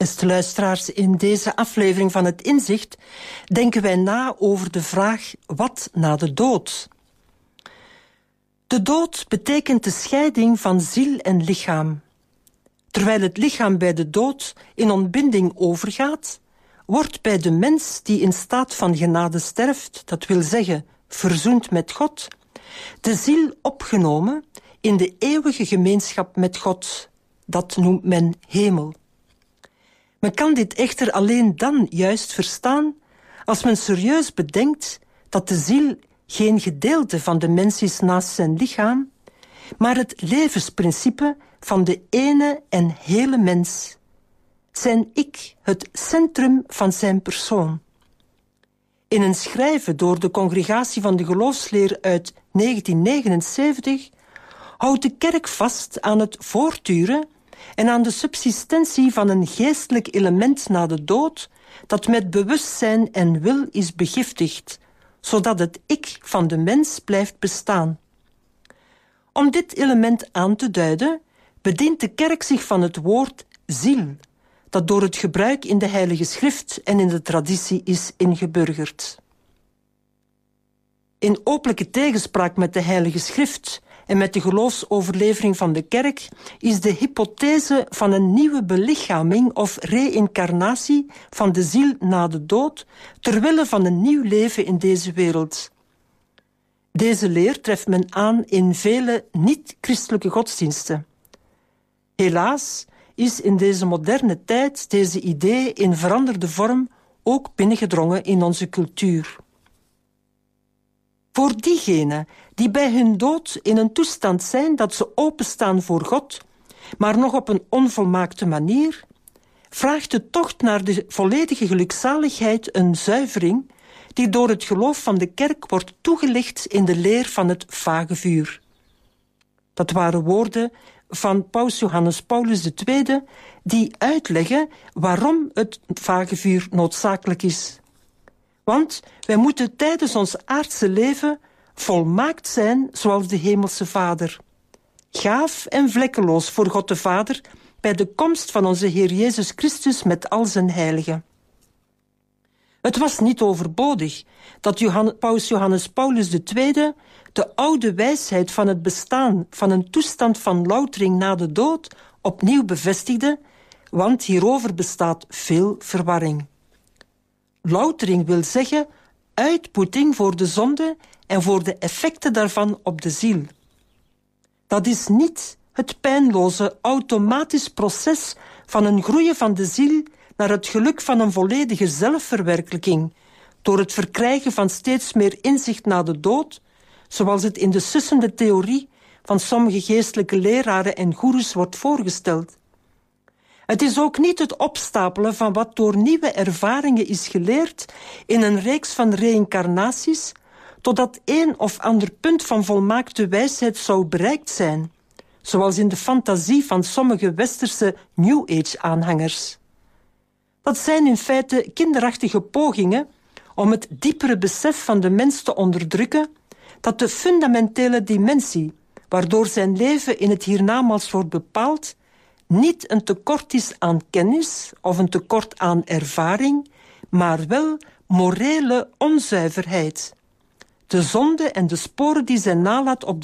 Beste luisteraars, in deze aflevering van Het Inzicht denken wij na over de vraag: wat na de dood? De dood betekent de scheiding van ziel en lichaam. Terwijl het lichaam bij de dood in ontbinding overgaat, wordt bij de mens die in staat van genade sterft, dat wil zeggen verzoend met God, de ziel opgenomen in de eeuwige gemeenschap met God. Dat noemt men hemel. Men kan dit echter alleen dan juist verstaan als men serieus bedenkt dat de ziel geen gedeelte van de mens is naast zijn lichaam, maar het levensprincipe van de ene en hele mens. Zijn ik het centrum van zijn persoon. In een schrijven door de Congregatie van de Geloofsleer uit 1979 houdt de kerk vast aan het voortduren en aan de subsistentie van een geestelijk element na de dood dat met bewustzijn en wil is begiftigd, zodat het ik van de mens blijft bestaan. Om dit element aan te duiden, bedient de kerk zich van het woord ziel, dat door het gebruik in de Heilige Schrift en in de traditie is ingeburgerd. In openlijke tegenspraak met de Heilige Schrift en met de geloofsoverlevering van de kerk is de hypothese van een nieuwe belichaming of reïncarnatie van de ziel na de dood ter wille van een nieuw leven in deze wereld. Deze leer treft men aan in vele niet-christelijke godsdiensten. Helaas is in deze moderne tijd deze idee in veranderde vorm ook binnengedrongen in onze cultuur. Voor diegenen die bij hun dood in een toestand zijn dat ze openstaan voor God, maar nog op een onvolmaakte manier, vraagt de tocht naar de volledige gelukzaligheid een zuivering die door het geloof van de kerk wordt toegelicht in de leer van het vagevuur. Dat waren woorden van Paus Johannes Paulus II, die uitleggen waarom het vagevuur noodzakelijk is. Want wij moeten tijdens ons aardse leven volmaakt zijn zoals de hemelse Vader. Gaaf en vlekkeloos voor God de Vader bij de komst van onze Heer Jezus Christus met al zijn heiligen. Het was niet overbodig dat Paus Johannes Paulus II de oude wijsheid van het bestaan van een toestand van loutering na de dood opnieuw bevestigde, want hierover bestaat veel verwarring. Loutering wil zeggen uitputting voor de zonde en voor de effecten daarvan op de ziel. Dat is niet het pijnloze, automatisch proces van een groeien van de ziel naar het geluk van een volledige zelfverwerkelijking, door het verkrijgen van steeds meer inzicht na de dood, zoals het in de sussende theorie van sommige geestelijke leraren en goeroes wordt voorgesteld. Het is ook niet het opstapelen van wat door nieuwe ervaringen is geleerd in een reeks van reïncarnaties, totdat een of ander punt van volmaakte wijsheid zou bereikt zijn, zoals in de fantasie van sommige westerse New Age-aanhangers. Dat zijn in feite kinderachtige pogingen om het diepere besef van de mens te onderdrukken dat de fundamentele dimensie, waardoor zijn leven in het hiernamaals wordt bepaald, niet een tekort is aan kennis of een tekort aan ervaring, maar wel morele onzuiverheid. De zonde en de sporen die zij nalaat op